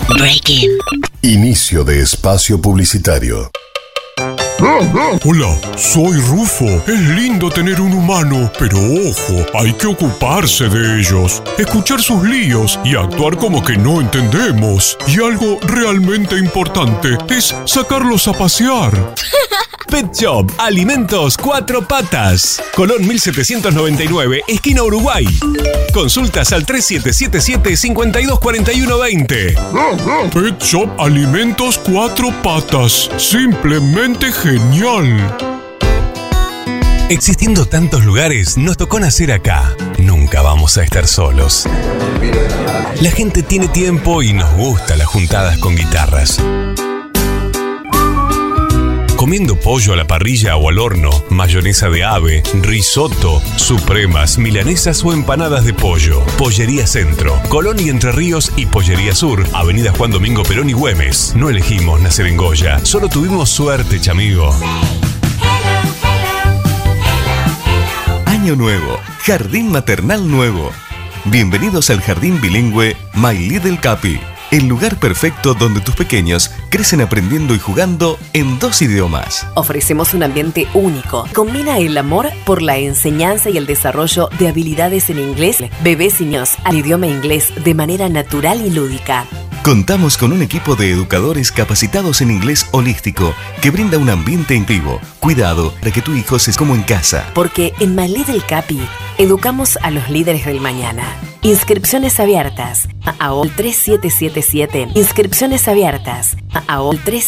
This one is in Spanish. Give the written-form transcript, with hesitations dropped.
Breaking. Inicio de espacio publicitario. Hola, soy Rufo. Es lindo tener un humano, pero ojo, hay que ocuparse de ellos, escuchar sus líos y actuar como que no entendemos. Y algo realmente importante es sacarlos a pasear. Pet Shop, alimentos 4 patas. Colón 1799, esquina Uruguay. Consultas al 3777-524120. Pet Shop, alimentos 4 patas. Simplemente genial. Existiendo tantos lugares, nos tocó nacer acá. Nunca vamos a estar solos. La gente tiene tiempo y nos gusta las juntadas con guitarras. Comiendo pollo a la parrilla o al horno, mayonesa de ave, risotto, supremas, milanesas o empanadas de pollo. Pollería Centro, Colón y Entre Ríos y Pollería Sur, Avenida Juan Domingo Perón y Güemes. No elegimos nacer en Goya, solo tuvimos suerte, chamigo. Año nuevo, jardín maternal nuevo. Bienvenidos al jardín bilingüe My Little Capi. El lugar perfecto donde tus pequeños crecen aprendiendo y jugando en 2 idiomas. Ofrecemos un ambiente único. Combina el amor por la enseñanza y el desarrollo de habilidades en inglés. Bebés y niños al idioma inglés de manera natural y lúdica. Contamos con un equipo de educadores capacitados en inglés holístico que brinda un ambiente inclusivo. Cuidado para que tu hijo se como en casa. Porque en My Little Capi educamos a los líderes del mañana. Inscripciones abiertas. AOL 3777. Inscripciones abiertas. AOL 3777.